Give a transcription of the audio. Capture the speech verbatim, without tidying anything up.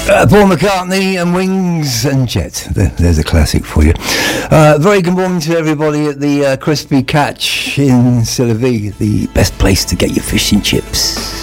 Uh, Paul McCartney and Wings and Jet. There, there's a classic for you. Uh, very good morning to everybody at the uh, Crispy Catch in Sillery, the best place to get your fish and chips.